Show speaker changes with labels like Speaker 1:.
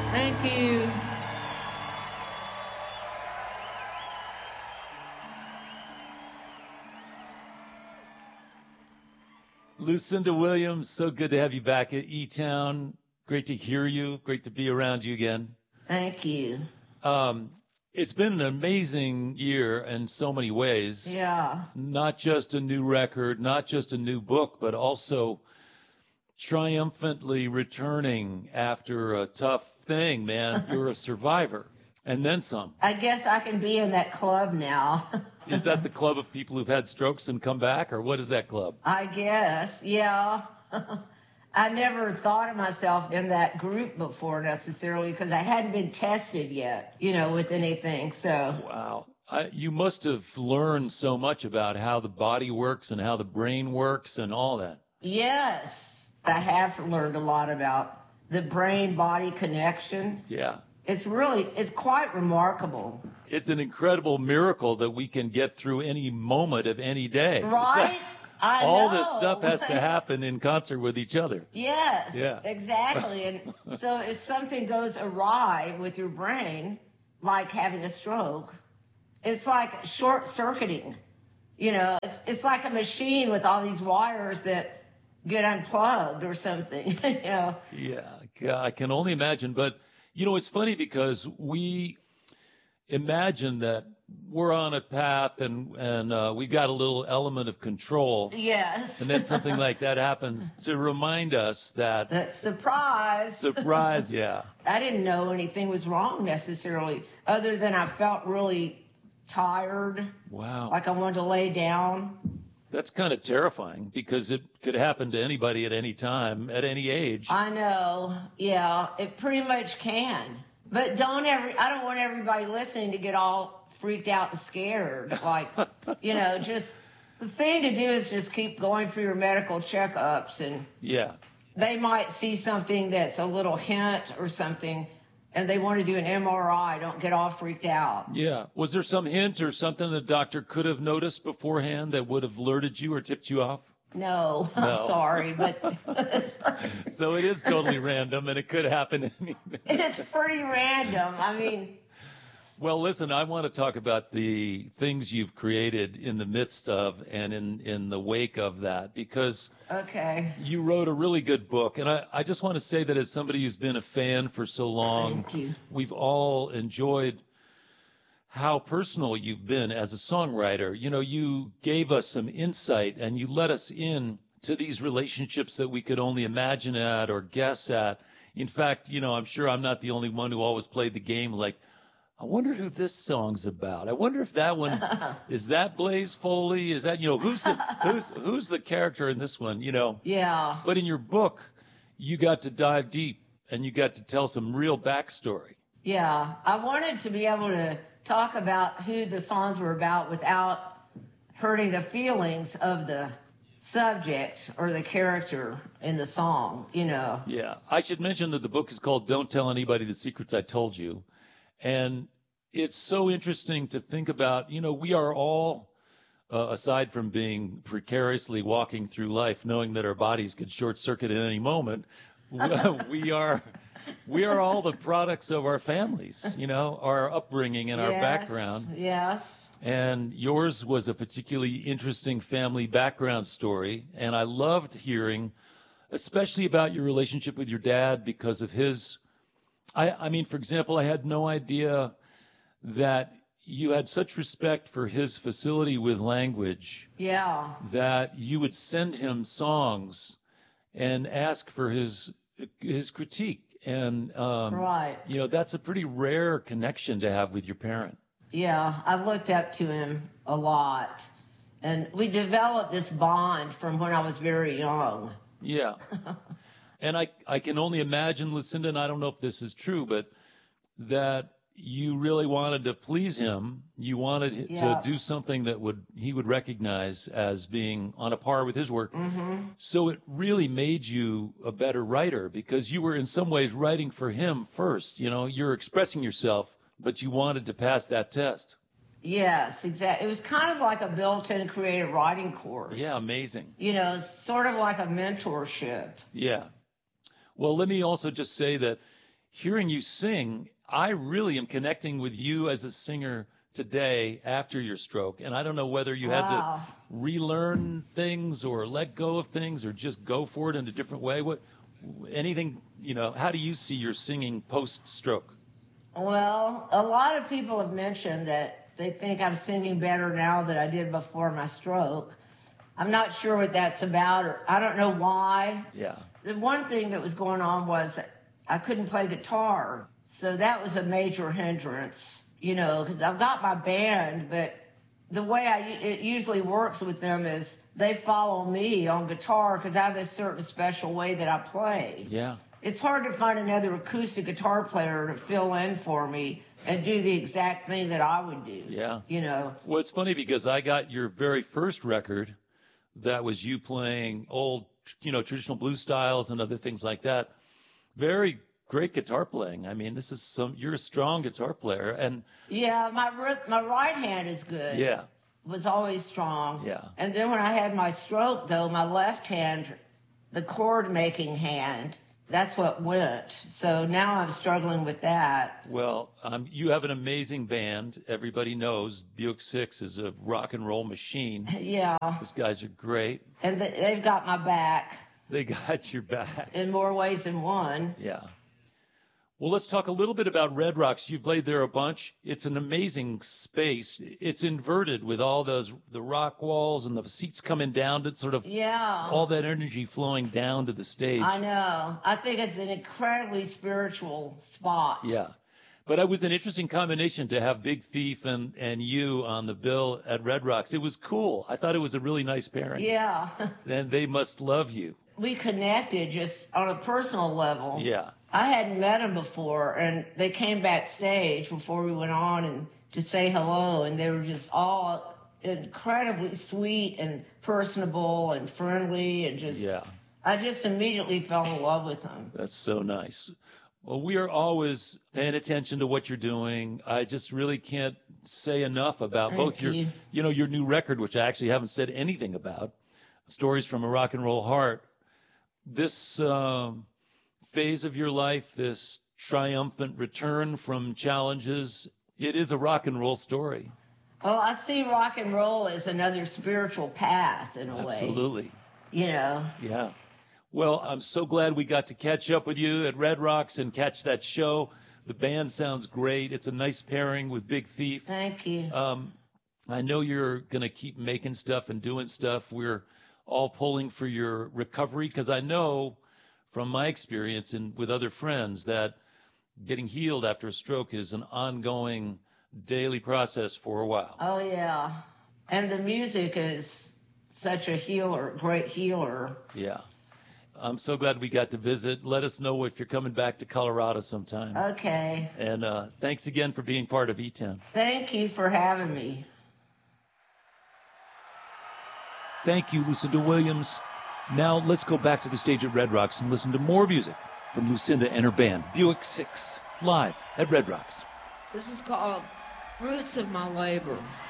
Speaker 1: Thank you.
Speaker 2: Lucinda Williams, so good to have you back at E-Town. Great to hear you. Great to be around you again.
Speaker 1: Thank you.
Speaker 2: It's been an amazing year in so many ways.
Speaker 1: Yeah.
Speaker 2: Not just a new record, not just a new book, but also triumphantly returning after a tough thing, man. You're a survivor. And then some.
Speaker 1: I guess I can be in that club now.
Speaker 2: Is that the club of people who've had strokes and come back, or what is that club?
Speaker 1: I guess, yeah. I never thought of myself in that group before necessarily because I hadn't been tested yet, with anything, so.
Speaker 2: Wow. You must have learned so much about how the body works and how the brain works and all that.
Speaker 1: Yes. I have learned a lot about the brain-body connection.
Speaker 2: Yeah.
Speaker 1: It's quite remarkable.
Speaker 2: It's an incredible miracle that we can get through any moment of any day.
Speaker 1: Right? I know.
Speaker 2: All this stuff has to happen in concert with each other.
Speaker 1: Yes,
Speaker 2: yeah.
Speaker 1: Exactly. And so if something goes awry with your brain, like having a stroke, it's like short-circuiting. It's like a machine with all these wires that get unplugged or something.
Speaker 2: Yeah, I can only imagine. But, it's funny because we imagine that we're on a path and we've got a little element of control.
Speaker 1: Yes.
Speaker 2: And then something like that happens to remind us that...
Speaker 1: Surprise.
Speaker 2: Surprise, yeah.
Speaker 1: I didn't know anything was wrong necessarily, other than I felt really tired.
Speaker 2: Wow.
Speaker 1: Like I wanted to lay down.
Speaker 2: That's kind of terrifying because it could happen to anybody at any time, at any age.
Speaker 1: I know. Yeah, it pretty much can. But I don't want everybody listening to get all freaked out and scared. Like, just the thing to do is just keep going for your medical checkups, and
Speaker 2: yeah,
Speaker 1: they might see something that's a little hint or something, and they want to do an MRI. Don't get all freaked out.
Speaker 2: Yeah. Was there some hint or something the doctor could have noticed beforehand that would have alerted you or tipped you off?
Speaker 1: No, I'm sorry, but...
Speaker 2: So it is totally random, and it could happen any minute.
Speaker 1: It's pretty random. I mean...
Speaker 2: Well, listen, I want to talk about the things you've created in the midst of and in the wake of that, because
Speaker 1: okay,
Speaker 2: you wrote a really good book. And I just want to say that as somebody who's been a fan for so long,
Speaker 1: thank you.
Speaker 2: We've all enjoyed how personal you've been as a songwriter. You gave us some insight and you let us in to these relationships that we could only imagine at or guess at. In fact, I'm sure I'm not the only one who always played the game like, I wonder who this song's about. I wonder if that one, is that Blaze Foley? Is that, who's the character in this one,
Speaker 1: Yeah.
Speaker 2: But in your book, you got to dive deep and you got to tell some real backstory.
Speaker 1: Yeah. I wanted to be able to talk about who the songs were about without hurting the feelings of the subject or the character in the song,
Speaker 2: Yeah. I should mention that the book is called Don't Tell Anybody the Secrets I Told You. And it's so interesting to think about, we are all, aside from being precariously walking through life, knowing that our bodies could short circuit at any moment, we are all the products of our families, our upbringing and our background.
Speaker 1: Yes.
Speaker 2: And yours was a particularly interesting family background story. And I loved hearing, especially about your relationship with your dad because of his... I mean, for example, I had no idea that you had such respect for his facility with language.
Speaker 1: Yeah.
Speaker 2: That you would send him songs and ask for his critique. And,
Speaker 1: right.
Speaker 2: That's a pretty rare connection to have with your parent.
Speaker 1: Yeah, I've looked up to him a lot. And we developed this bond from when I was very young.
Speaker 2: Yeah. And I can only imagine, Lucinda, and I don't know if this is true, but that you really wanted to please him. You wanted to do something that he would recognize as being on a par with his work.
Speaker 1: Mm-hmm.
Speaker 2: So it really made you a better writer because you were in some ways writing for him first. You're expressing yourself, but you wanted to pass that test.
Speaker 1: Yes, exactly. It was kind of like a built-in creative writing course.
Speaker 2: Yeah, amazing.
Speaker 1: Sort of like a mentorship.
Speaker 2: Yeah. Well, let me also just say that hearing you sing, I really am connecting with you as a singer today after your stroke. And I don't know whether you had to relearn things or let go of things or just go for it in a different way. Anything, how do you see your singing post-stroke?
Speaker 1: Well, a lot of people have mentioned that they think I'm singing better now than I did before my stroke. I'm not sure what that's about, or I don't know why.
Speaker 2: Yeah.
Speaker 1: The one thing that was going on was I couldn't play guitar, so that was a major hindrance, because I've got my band, but the way it usually works with them is they follow me on guitar because I have a certain special way that I play.
Speaker 2: Yeah.
Speaker 1: It's hard to find another acoustic guitar player to fill in for me and do the exact thing that I would do.
Speaker 2: Yeah.
Speaker 1: Well,
Speaker 2: it's funny because I got your very first record that was you playing old, traditional blues styles and other things like that. Very great guitar playing. I mean, you're a strong guitar player. And
Speaker 1: yeah, my right hand is good.
Speaker 2: Yeah.
Speaker 1: Was always strong.
Speaker 2: Yeah.
Speaker 1: And then when I had my stroke, though, my left hand, the chord making hand, that's what went. So now I'm struggling with that.
Speaker 2: Well, you have an amazing band. Everybody knows Buick 6 is a rock and roll machine.
Speaker 1: Yeah.
Speaker 2: These guys are great.
Speaker 1: And they've got my back.
Speaker 2: They got your back.
Speaker 1: In more ways than one.
Speaker 2: Yeah. Well, let's talk a little bit about Red Rocks. You've played there a bunch. It's an amazing space. It's inverted with all the rock walls and the seats coming down to sort of all that energy flowing down to the stage.
Speaker 1: I know. I think it's an incredibly spiritual spot.
Speaker 2: Yeah. But it was an interesting combination to have Big Thief and you on the bill at Red Rocks. It was cool. I thought it was a really nice pairing.
Speaker 1: Yeah.
Speaker 2: And they must love you.
Speaker 1: We connected just on a personal level.
Speaker 2: Yeah.
Speaker 1: I hadn't met them before, and they came backstage before we went on and to say hello, and they were just all incredibly sweet and personable and friendly and just.
Speaker 2: Yeah.
Speaker 1: I just immediately fell in love with them.
Speaker 2: That's so nice. Well, we are always paying attention to what you're doing. I just really can't say enough about both your new record, which I actually haven't said anything about, Stories from a Rock and Roll Heart. This phase of your life, this triumphant return from challenges, it is a rock and roll story.
Speaker 1: Well, I see rock and roll as another spiritual path in a way.
Speaker 2: Absolutely.
Speaker 1: Yeah.
Speaker 2: Well, I'm so glad we got to catch up with you at Red Rocks and catch that show. The band sounds great. It's a nice pairing with Big Thief.
Speaker 1: Thank you.
Speaker 2: I know you're going to keep making stuff and doing stuff. We're all pulling for your recovery because I know from my experience and with other friends that getting healed after a stroke is an ongoing daily process for a while.
Speaker 1: Oh, yeah. And the music is such a healer, great healer.
Speaker 2: Yeah. I'm so glad we got to visit. Let us know if you're coming back to Colorado sometime.
Speaker 1: Okay.
Speaker 2: And thanks again for being part of E-Town.
Speaker 1: Thank you for having me.
Speaker 2: Thank you, Lucinda Williams. Now let's go back to the stage at Red Rocks and listen to more music from Lucinda and her band, Buick 6, live at Red Rocks.
Speaker 1: This is called Fruits of My Labor.